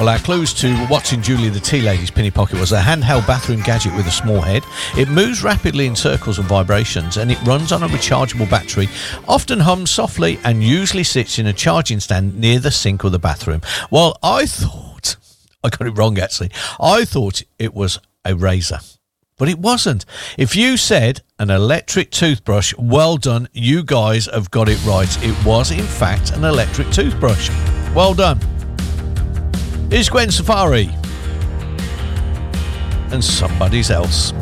Well, our clues to what's in Julie the Tea Lady's pinny pocket was a handheld bathroom gadget with a small head. It moves rapidly in circles and vibrations, and it runs on a rechargeable battery, often hums softly, and usually sits in a charging stand near the sink or the bathroom. Well, I thought... I got it wrong, actually. I thought it was a razor. But it wasn't. If you said an electric toothbrush, well done, you guys have got it right. It was, in fact, an electric toothbrush. Well done. Here's Gwen Safari and Somebody's Else.